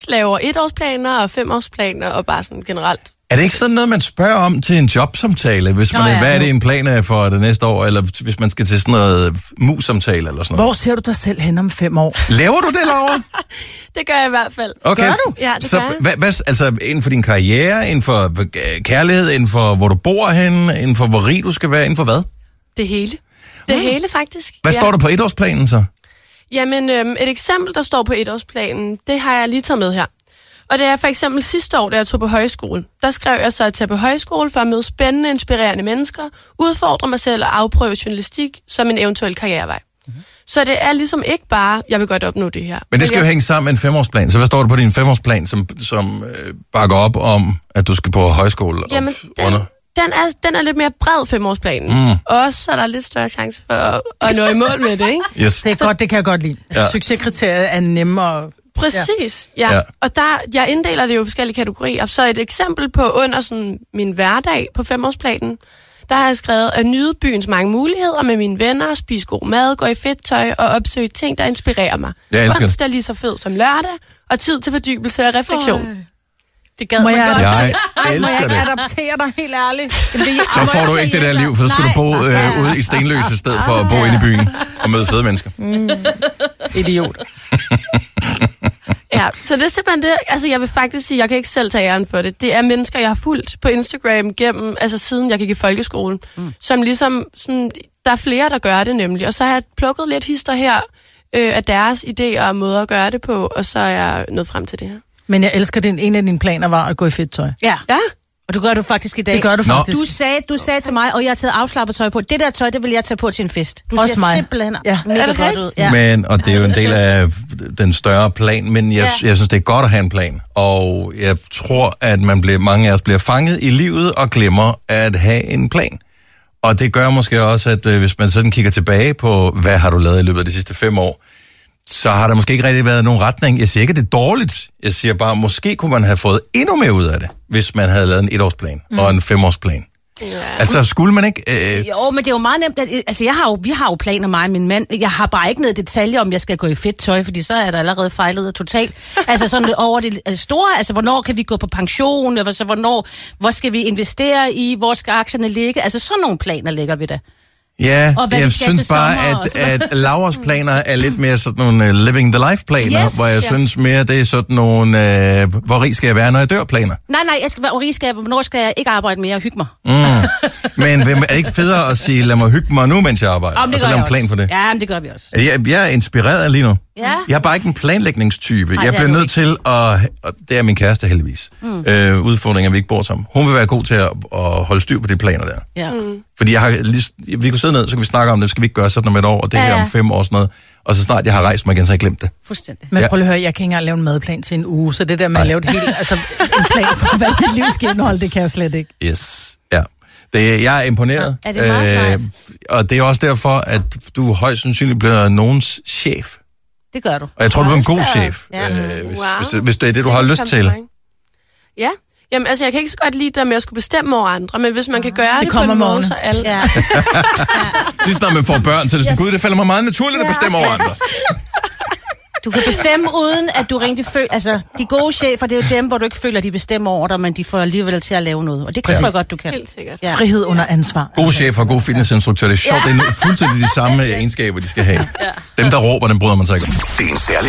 laver 1-årsplaner og 5-årsplaner og bare sådan generelt. Er det ikke sådan noget, man spørger om til en jobsamtale? Hvis man, hvad er det en plan for det næste år? Eller hvis man skal til sådan noget mus-samtale eller sådan noget? Hvor ser du dig selv hen om 5 år? Laver du det, Laura? Det gør jeg i hvert fald. Okay. Gør du? Ja, det så, gør jeg. altså inden for din karriere, inden for kærlighed, inden for hvor du bor henne, inden for hvor rig du skal være, inden for hvad? Det hele. Det hele, faktisk. Hvad står der på 1-årsplanen så? Jamen, et eksempel, der står på 1-årsplanen, det har jeg lige taget med her. Og det er for eksempel sidste år, da jeg tog på højskole. Der skrev jeg så at tage på højskole for at møde spændende, inspirerende mennesker, udfordre mig selv og afprøve journalistik som en eventuel karrierevej. Mm-hmm. Så det er ligesom ikke bare, jeg vil godt opnå det her. Men det skal jo hænge sammen med en 5-årsplan. Så hvad står der på din 5-årsplan, som bakker op om, at du skal på højskole? Jamen, den er lidt mere bred 5-årsplanen. Også så er der lidt større chance for at nå i mål med det, ikke? Yes. Det er godt, det kan jeg godt lide. Ja. Succeskriteriet er nemmere. Præcis, ja. Og jeg inddeler det jo i forskellige kategorier. Så et eksempel på under sådan min hverdag på 5-årsplanen, der har jeg skrevet at nyde byens mange muligheder med mine venner, spise god mad, gå i fedt tøj og opsøge ting, der inspirerer mig. Jeg elsker det. Der er lige så fed som lørdag, og tid til fordybelse og refleksion. Det gad Må man jeg godt. Jeg Må jeg elsker ikke det. adoptere dig, helt ærligt? Så får du ikke det der liv, for så skal du bo ude i Stenløse, i stedet for at bo inde i byen og møde fede mennesker. Idiot. Ja, så det er simpelthen det. Altså, jeg vil faktisk sige, jeg kan ikke selv tage æren for det. Det er mennesker, jeg har fulgt på Instagram gennem, altså siden jeg gik i folkeskolen, som ligesom, sådan, der er flere, der gør det nemlig. Og så har jeg plukket lidt hister her af deres idéer og måder at gøre det på, og så er jeg nået frem til det her. Men jeg elsker det. En af dine planer var at gå i fedt tøj. Ja. Ja. Og det gør du faktisk i dag. Det gør du faktisk. Du sagde til mig, og jeg har taget afslappet tøj på. Det der tøj, det vil jeg tage på til en fest. Du Også ser mig. simpelthen mega godt ud. Ja. Men, og det er jo en del af den større plan, men jeg synes, det er godt at have en plan. Og jeg tror, at mange af os bliver fanget i livet og glemmer at have en plan. Og det gør måske også, at hvis man sådan kigger tilbage på, hvad har du lavet i løbet af de sidste 5 år, så har der måske ikke rigtig været nogen retning. Jeg siger ikke, at det er dårligt. Jeg siger bare, måske kunne man have fået endnu mere ud af det, hvis man havde lavet en 1-årsplan og en 5-årsplan. Ja. Altså, skulle man ikke... Jo, men det er jo meget nemt. Altså, vi har jo planer, mig og min mand. Jeg har bare ikke noget detalje om, jeg skal gå i fedt tøj, fordi så er der allerede fejlet totalt. Altså sådan over det store, altså hvornår kan vi gå på pension, altså hvor skal vi investere i, hvor skal aktierne ligge? Altså sådan nogle planer lægger vi da. Ja, jeg synes bare, at Lauras planer er lidt mere sådan nogle living the life planer, hvor jeg synes mere, det er sådan nogle, hvor rig skal jeg være, når jeg dør planer. Nej, jeg skal være rig, hvornår skal jeg ikke arbejde mere og hygge mig? Men er det ikke federe at sige, lad mig hygge mig nu, mens jeg arbejder, og så lave en plan for det? Ja, men det gør vi også. Jeg er inspireret lige nu. Ja. Jeg er bare ikke en planlægningstype. Jeg bliver nødt til at, og det er min kæreste heldigvis, udfordringer, vi ikke bor sammen. Hun vil være god til at holde styr på de planer der. Ja. Fordi vi kunne sidde ned, så kan vi snakke om det, skal vi ikke gøre sådan om et år, og det her om 5 år sådan noget. Og så snart jeg har rejst mig igen, så har jeg glemt det. Fuldstændig. Men prøv lige at høre, jeg kan ikke engang lave en madplan til en uge, så det der med at lave et helt, altså en plan for, hvad mit liv skal indeholde, det kan jeg slet ikke. Yes, ja. Jeg er imponeret. Ja, det er meget sejt. Og det er også derfor, at du højst sandsynligt bliver nogens chef. Det gør du. Og jeg tror, du er en god chef, Ja. hvis det er det, du har lyst til. Ja. Jamen, altså, jeg kan ikke så godt lide det med at skulle bestemme over andre, men hvis man kan gøre det på en måde, så alle... Ja. Lige snart man får børn, så er det sådan, gud, det falder mig meget naturligt at bestemme over andre. Du kan bestemme uden, at du rigtig føler... Altså, de gode chefer, det er jo dem, hvor du ikke føler, at de bestemmer over dig, men de får alligevel til at lave noget. Og det tror jeg godt, du kan. Helt sikkert. Ja. Frihed under ansvar. Gode chefer og gode fitnessinstruktører, det er sjovt, det er fuldstændig de samme egenskaber, de skal have. Dem, der råber, dem bryder man sig ikke om. Det er en særlig